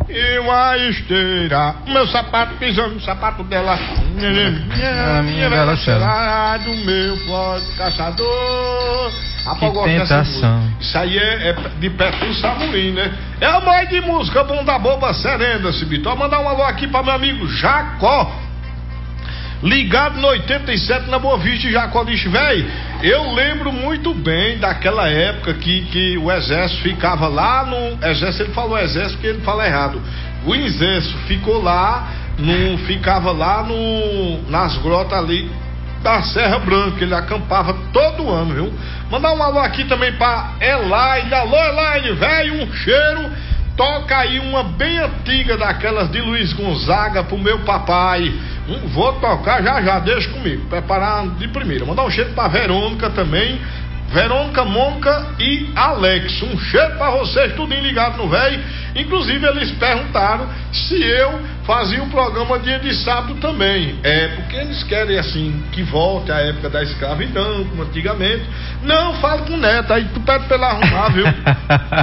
e uma esteira, meu sapato pisando no sapato dela, minha bela será do meu pote caçador. Que tentação. Isso aí é de Petro Samurim, né? É a mãe de música bom da boba serena, Cibitó. Mandar um alô aqui pra meu amigo Jacó, ligado no 87 na Boa Vista. Jacó disse, véi, eu lembro muito bem daquela época que o exército ficava lá no exército, ele falou exército porque ele fala errado. O exército ficou lá, ficava lá nas grotas ali da Serra Branca, ele acampava todo ano, viu? Mandar um alô aqui também pra Elaine. Alô, Elaine, velho, um cheiro. Toca aí uma bem antiga daquelas de Luiz Gonzaga pro meu papai. Vou tocar já, deixa comigo, preparar de primeira. Mandar um cheiro pra Verônica também, Verônica, Mônica e Alex. Um cheiro pra vocês, tudinho ligado no velho. Inclusive eles perguntaram se eu fazia o programa dia de sábado também. Porque eles querem assim que volte a época da escravidão, como antigamente. Não, fala com o Neto, aí tu pede pra ele arrumar, viu?